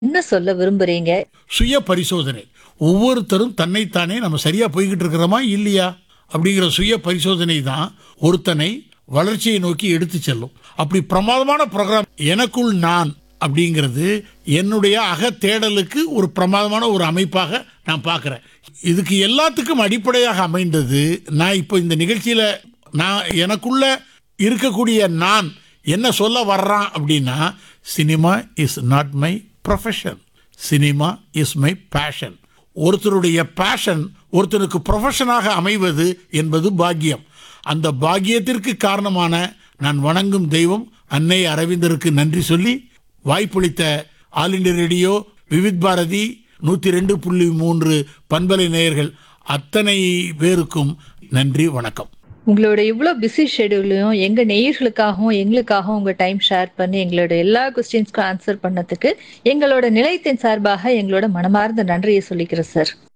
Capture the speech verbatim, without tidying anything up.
என்ன சொல்ல விரும்புறீங்க? சுய பரிசோதனை. ஒவ்வொருத்தரும் தன்னைத்தானே நம்ம சரியா போய்கிட்டு இருக்கிறோமா இல்லையா அப்படிங்கிற சுய பரிசோதனை தான் ஒருத்தனை வளர்ச்சியை நோக்கி எடுத்து செல்லும். அப்படி பிரமாதமான ப்ரோக்ராம் எனக்குள் நான் அப்படிங்கிறது என்னுடைய அகத்தேடலுக்கு ஒரு பிரமாதமான ஒரு அமைப்பாக நான் பார்க்குறேன். இதுக்கு எல்லாத்துக்கும் அடிப்படையாக அமைந்தது நான் இப்போ இந்த நிகழ்ச்சியில் நான் எனக்குள்ள இருக்கக்கூடிய நான் என்ன சொல்ல வர்றான் அப்படின்னா, cinema is not my profession, cinema is my passion. ஒருத்தருடைய பேஷன் ஒருத்தருக்கு ப்ரொஃபஷனாக அமைவது என்பது பாக்கியம். அந்த பாக்கியத்திற்கு காரணமான நான் வணங்கும் தெய்வம் அன்னை அரவிந்தருக்கு நன்றி சொல்லி வாய்ப்பளித்த all India radio, Vividh Bharathi, நூற்றி ரெண்டு புள்ளி மூன்று பண்பலை நேயர்கள் அத்தனை பேருக்கும் நன்றி, வணக்கம். உங்களோட இவ்ளோ பிஸி ஷெட்யூலையும் எங்க நேயர்களுக்காகவும் எங்களுக்காகவும் உங்க டைம் ஷேர் பண்ணி எங்களோட எல்லா கொஸ்டின்ஸ்க்கும் ஆன்சர் பண்ணதுக்கு எங்களோட நிலையத்தின் சார்பாக எங்களோட மனமார்ந்த நன்றியை சொல்லிக்கிறேன் சார்.